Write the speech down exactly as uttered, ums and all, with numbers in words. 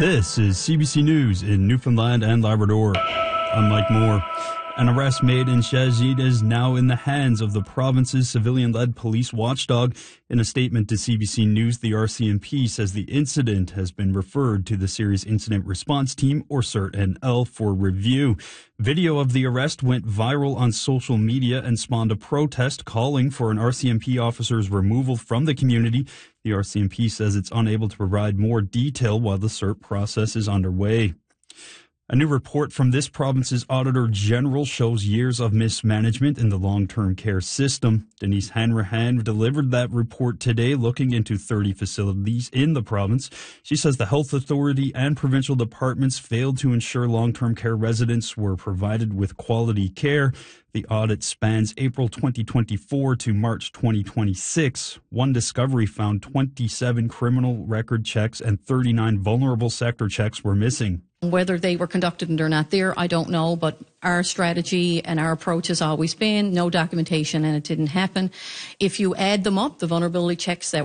This is C B C News in Newfoundland and Labrador. I'm Mike Moore. An arrest made in Chagit is now in the hands of the province's civilian-led police watchdog. In a statement to C B C News, the R C M P says the incident has been referred to the Serious Incident Response Team, or C I R T N L, for review. Video of the arrest went viral on social media and spawned a protest calling for an R C M P officer's removal from the community. The R C M P says it's unable to provide more detail while the C I R T process is underway. A new report from this province's Auditor General shows years of mismanagement in the long-term care system. Denise Hanrahan delivered that report today, looking into thirty facilities in the province. She says the health authority and provincial departments failed to ensure long-term care residents were provided with quality care. The audit spans April twenty twenty-four to March twenty twenty-six. One discovery found twenty-seven criminal record checks and thirty-nine vulnerable sector checks were missing. Whether they were conducted and they're not there, I don't know, but our strategy and our approach has always been no documentation and it didn't happen. If you add them up, the vulnerability checks that